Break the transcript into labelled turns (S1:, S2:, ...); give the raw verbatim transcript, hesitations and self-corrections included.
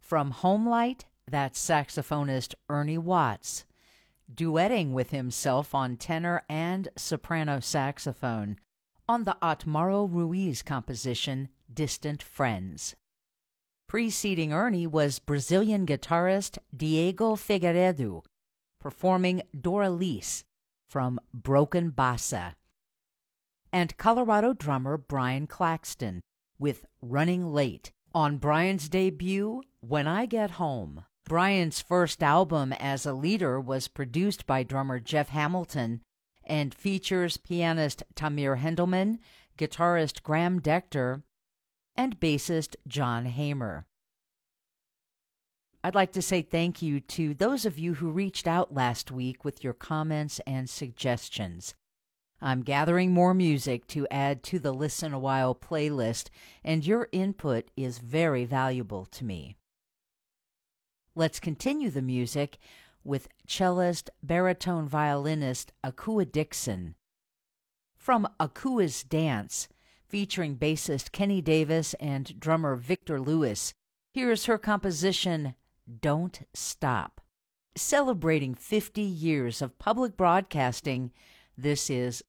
S1: From Homelight, that's saxophonist Ernie Watts, duetting with himself on tenor and soprano saxophone on the Otmaro Ruiz composition, Distant Friends. Preceding Ernie was Brazilian guitarist Diego Figueiredo, performing Doralice from Broken Bassa, and Colorado drummer Brian Claxton with Running Late on Brian's debut, When I Get Home. Brian's first album as a leader was produced by drummer Jeff Hamilton and features pianist Tamir Hendelman, guitarist Graham Decter, and bassist John Hamer. I'd like to say thank you to those of you who reached out last week with your comments and suggestions. I'm gathering more music to add to the Listen a While playlist, and your input is very valuable to me. Let's continue the music with cellist, baritone violinist Akua Dixon. From Akua's Dance, featuring bassist Kenny Davis and drummer Victor Lewis, here's her composition, Don't Stop. Celebrating fifty years of public broadcasting, this is